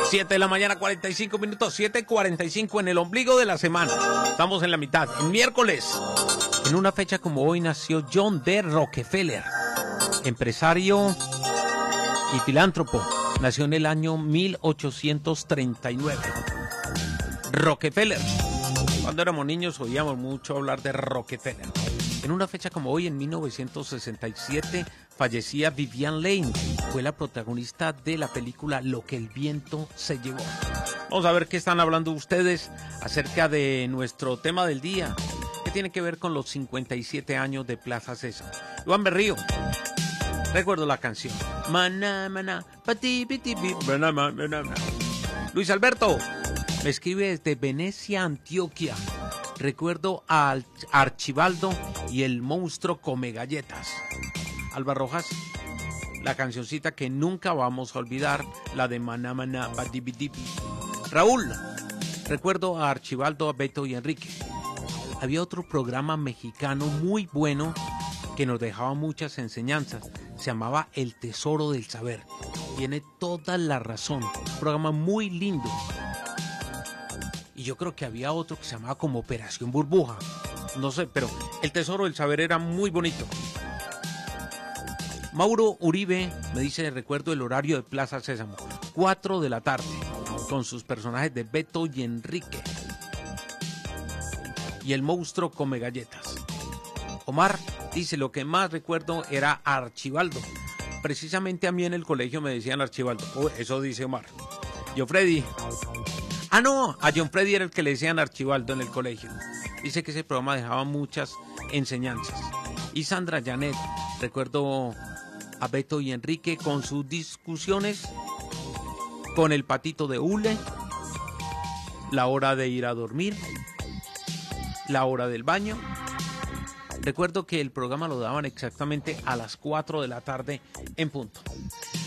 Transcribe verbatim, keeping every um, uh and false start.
siete de la mañana, cuarenta y cinco minutos, siete cuarenta y cinco en el ombligo de la semana. Estamos en la mitad, en miércoles. En una fecha como hoy nació John D. Rockefeller, empresario y filántropo. Nació en el año mil ochocientos treinta y nueve. Rockefeller. Cuando éramos niños oíamos mucho hablar de Rockefeller. En una fecha como hoy, en mil novecientos sesenta y siete, fallecía Vivian Leigh. Fue la protagonista de la película Lo que el viento se llevó. Vamos a ver qué están hablando ustedes acerca de nuestro tema del día, que tiene que ver con los cincuenta y siete años de Plaza Sésamo. Iván Berrío. Recuerdo la canción. Maná, maná, pati, piti, pi, maná, maná, maná. Luis Alberto me escribe desde Venecia, Antioquia. Recuerdo a Archibaldo y el monstruo come galletas. Alba Rojas, la cancioncita que nunca vamos a olvidar, la de Maná, maná, pati, piti, pi. Raúl, recuerdo a Archibaldo, a Beto y Enrique. Había otro programa mexicano muy bueno que nos dejaba muchas enseñanzas. Se llamaba El Tesoro del Saber. Tiene toda la razón. Un programa muy lindo. Y yo creo que había otro que se llamaba como Operación Burbuja. No sé, pero El Tesoro del Saber era muy bonito. Mauro Uribe me dice, recuerdo el horario de Plaza Sésamo. cuatro de la tarde. Con sus personajes de Beto y Enrique. Y el monstruo come galletas. Omar dice, lo que más recuerdo era Archibaldo. Precisamente a mí en el colegio me decían Archibaldo. Oh, eso dice Omar. John Freddy. Ah, no, a John Freddy era el que le decían Archibaldo en el colegio. Dice que ese programa dejaba muchas enseñanzas. Y Sandra Janet, recuerdo a Beto y Enrique con sus discusiones, con el patito de hule, la hora de ir a dormir, la hora del baño. Recuerdo que el programa lo daban exactamente a las cuatro de la tarde en punto.